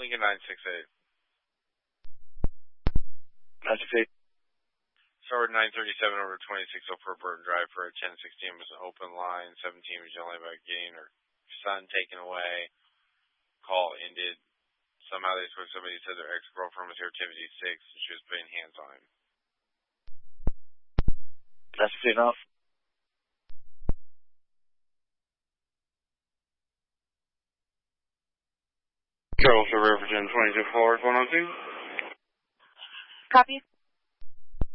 Lincoln 968. 968. Starboard 937 over 2604 Burton Drive for a 1016 was an open line. 17 was only about getting her son taken away. Call ended. Somehow they spoke. Somebody said their ex-girlfriend was here Activity 6 and she was putting hands on him. 968 off. Charles River, Virginia 22 4, 102. Copy.